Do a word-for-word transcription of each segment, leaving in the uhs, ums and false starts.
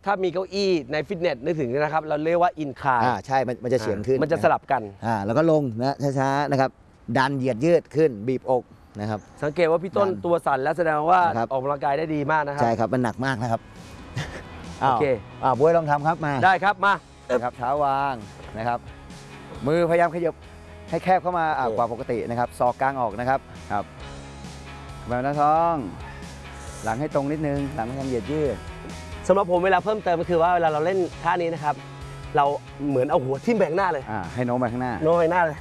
ถ้ามีเก้าอี้ในฟิตเนสนึกถึงนะครับเราเรียกว่าอินคลายอ่าใช่มันมันจะเฉียงขึ้นมันจะสลับกันอ่าแล้วก็ลงนะช้าๆนะครับดันเหยียดยืดขึ้นบีบอกนะครับสังเกตว่าพี่ต้นตัวสั่นแล้วแสดงว่าออกกำลังกายได้ดีมากนะครับใช่ครับมันหนักมากนะครับโอเคอ่าบวยลองทำครับมาได้ครับมาครับเท้าวางนะครับมือพยายามขยับให้แคบเข้ามากว่าปกตินะครับศอกกลางออกนะครับครับแบบหน้าท้องหลังให้ตรงนิดนึงหลังพยายามเหยียดยืดสำหรับผมเวลาเพิ่มเติมก็คือว่าเวลาเราเล่นท่านี้นะครับเราเหมือนเอาหัวทิ่มแบงหน้าเลยอ่าให้โน้มไปข้างหน้าโน้มไปหน้าเลย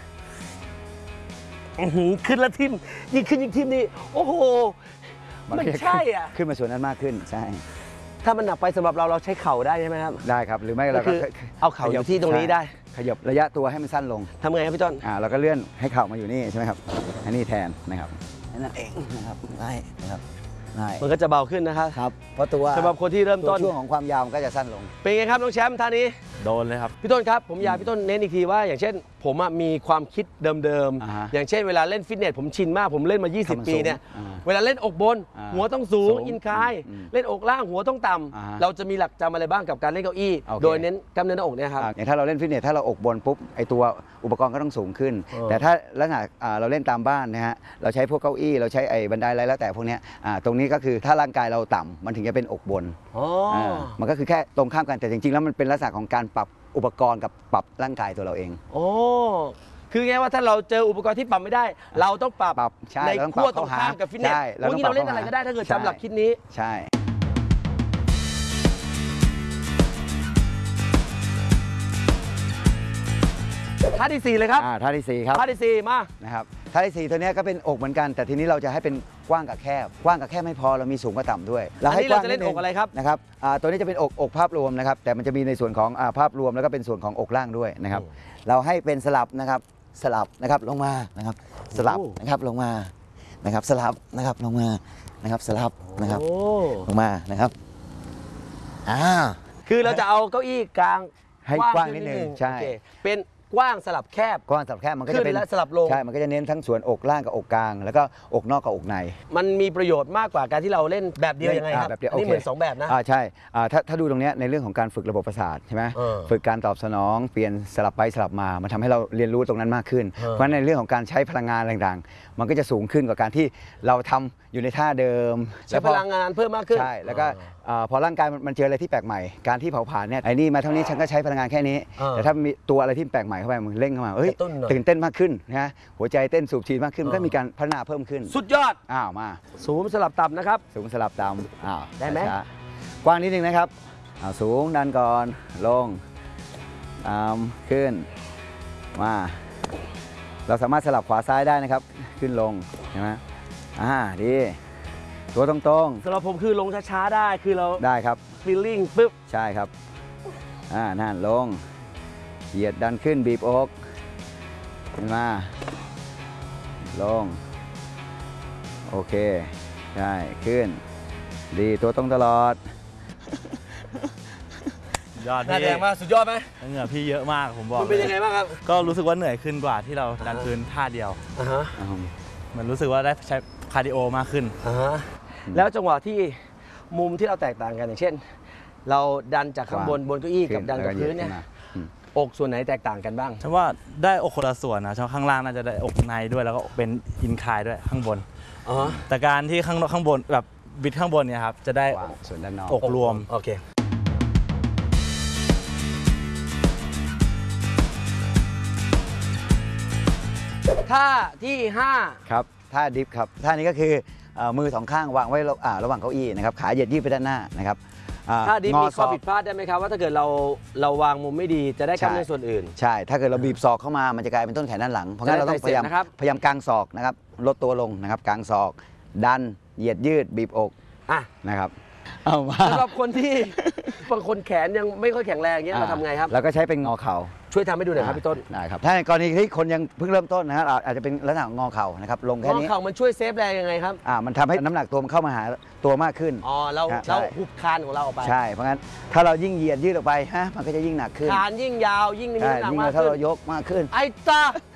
ขึ้นแล้วทิ่มยิ่งขึ้นยิ่งทิ่มนี่โอ้โหมันใช่อ่ะขึ้นมาส่วนนั้นมากขึ้นใช่ถ้ามันหนักไปสำหรับเราเราใช้เข่าได้ใช่ไหมครับได้ครับหรือไม่เราก็เอาเข่าอยู่ที่ตรงนี้ได้ขยับระยะตัวให้มันสั้นลงทำไงครับพี่ต้นอ่าเราก็เลื่อนให้เข่ามาอยู่นี่ใช่ไหมครับอันนี้แทนนะครับนั่นเองนะครับได้นะครับมันก็จะเบาขึ้นนะครับครับเพราะตัวสำหรับคนที่เริ่มต้นช่วงของความยาวมันก็จะสั้นลงเป็นไงครับน้องแชมป์ท่านี้โดนเลยครับพี่ต้นครับผมอยากพี่ต้นเน้นอีกทีว่าอย่างเช่นผมมีความคิดเดิมๆอย่างเช่นเวลาเล่นฟิตเนสผมชินมากผมเล่นมายี่สิบปีเนี่ยเวลาเล่นอกบนหัวต้องสูงอินคลายเล่นอกล่างหัวต้องต่ำเราจะมีหลักจำอะไรบ้างกับการเล่นเก้าอี้โดยเน้นกล้ามเนื้อหน้าอกเนี่ยครับอย่างถ้าเราเล่นฟิตเนสถ้าเราอกบนปุ๊บไอตัวอุปกรณ์ก็ต้องสูงขึ้นแต่ถ้าลักษณะเราเล่นตามบ้านนะฮะเราใช้พวกเก้าอี้เราใช้ไอ้บันไดอะไรแล้วแต่พวกนี้ตรงนี้ก็คือถ้าร่างกายเราต่ำมันถึงจะเป็นอกบนมันก็คือแค่ตรงข้ามกันแต่จริงๆแล้วมันเป็นลักษณะของการปรับอุปกรณ์กับปรับร่างกายตัวเราเองโอ้คือไงว่าถ้าเราเจออุปกรณ์ที่ปรับไม่ได้เราต้องปรับในขั้วตรงข้ามกับฟิตเนสวันนี้เราเล่นอะไรก็ได้ถ้าเกิดจำหลักคิดนี้ใช่ท่าที่สี่เลยครับท่าที่สี่ครับท่าที่สี่มานะครับท่าที่สี่ตัวนี้ก็เป็นอกเหมือนกันแต่ทีนี้เราจะให้เป็นกว้างกับแคบกว้างกับแคบไม่พอเรามีสูงกับต่ำด้วยเราให้กว้างจะเล่นอกอะไรครับนะครับตัวนี้จะเป็นอกอกภาพรวมนะครับแต่มันจะมีในส่วนของภาพรวมแล้วก็เป็นส่วนของอกล่างด้วยนะครับเราให้เป็นสลับนะครับสลับนะครับลงมานะครับสลับนะครับลงมานะครับสลับนะครับลงมานะครับสลับนะครับลงมานะครับอ่าคือเราจะเอาเก้าอี้กลางให้กว้างนิดนึงใช่เป็นกว้างสลับแคบกว้างสลับแคบมันก็จะเป็นสลับลงใช่มันก็จะเน้นทั้งส่วนอกล่างกับอกกลางแล้วก็อกนอกกับอกในมันมีประโยชน์มากกว่าการที่เราเล่นแบบเดียวยังไงครับแบบเดียวนี่เหมือนสองแบบนะอ่าใช่ถ้าถ้าดูตรงนี้ในเรื่องของการฝึกระบบประสาทใช่ไหมฝึกการตอบสนองเปลี่ยนสลับไปสลับมามันทำให้เราเรียนรู้ตรงนั้นมากขึ้นเพราะในเรื่องของการใช้พลังงานต่างๆมันก็จะสูงขึ้นกว่าการที่เราทำอยู่ในท่าเดิมใช้พลังงานเพิ่มมากขึ้นใช่แล้วก็พอร่างกายมันเจออะไรที่แปลกใหม่การที่เผาผลาญเนี่ยไอ้นี่มาเท่านี้ฉันก็ใช้พลังงานแค่นี้แต่ถ้ามีตัวอะไรที่แปลกใหม่เข้าไปมันเร่งเข้ามาเฮ้ยตื่นเต้นมากขึ้นนะหัวใจเต้นสูบฉีดมากขึ้นมันก็มีการพัฒนาเพิ่มขึ้นสุดยอดอ้าวมาสูงสลับต่ำนะครับสูงสลับต่ำอ้าวได้ไหมกว้างนิดนึงนะครับอ้าวสูงดันก่อนลงต่ำขึ้นมาเราสามารถสลับขวาซ้ายได้นะครับขึ้นลงใช่ไหมอ่าดีตัวตรงๆสำหรับผมคือลงช้าๆได้คือเราได้ครับฟีลลิ่งปึ๊บใช่ครับอ่านั่นลงเหยียดดันขึ้นบีบอกขึ้นมาลงโอเคใช่ขึ้นดีตัวตรงตลอดยอดพี่แรงมากสุดยอดไหมเหงื่อพี่เยอะมากผมบอกมันเป็นยังไงบ้างครับก็รู้สึกว่าเหนื่อยขึ้นกว่าที่เราดันพื้นท่าเดียวอ่าฮะเหมือนรู้สึกว่าได้ใช้คาร์ดิโอมากขึ้นอ่าฮะแล้วจังหวะที่มุมที่เราแตกต่างกันอย่างเช่นเราดันจากข้างบนบนเก้าอี้กับดันกับพื้นเนี่ยอกส่วนไหนแตกต่างกันบ้างฉันว่าได้อกคนละส่วนนะฉันข้างล่างน่าจะได้อกในด้วยแล้วก็เป็นอินคลายด้วยข้างบนแต่การที่ข้างข้างบนแบบบิดข้างบนเนี่ยครับจะได้ส่วนด้านนอกอกรวมโอเคท่าที่ห้าครับท่าดิฟครับท่านี้ก็คือมือสองข้างวางไว้ระหว่างเก้าอี้นะครับขาเหยียดยืดไปด้านหน้านะครับถ้าดิฟมีข้อผิดพลาดได้ไหมครับว่าถ้าเกิดเราเราวางมุมไม่ดีจะได้กล้ามเนื้อส่วนอื่นใช่ถ้าเกิดเราบีบศอกเข้ามามันจะกลายเป็นต้นแขนด้านหลังเพราะงั้นเราต้องพยายามพยายามกางศอกนะครับลดตัวลงนะครับกางศอกดันเหยียดยืดบีบอกอ่ะนะครับสำหรับคนที่บางคนแขนยังไม่ค่อยแข็งแรงเงี้ยเราทำไงครับเราก็ใช้เป็นงอเข่าช่วยทำให้ดูหน่อยครับพี่ต้นได้ครับถ้าในกรณีที่คนยังเพิ่งเริ่มต้นนะครับอาจจะเป็นลักษณะงอเข่านะครับลงแค่นี้งอเข่ามันช่วยเซฟแรงยังไงครับอ่ามันทำให้น้ำหนักตัวมันเข้ามาหาตัวมากขึ้นอ๋อเราเราหุบคานของเราออกไปใช่เพราะงั้นถ้าเรายิ่งเหยียดยืดออกไปฮะมันก็จะยิ่งหนักขึ้นคานยิ่งยาวยิ่งมีน้ำหนักมากขึ้นถ้าเรายกมากขึ้นไอ้ตา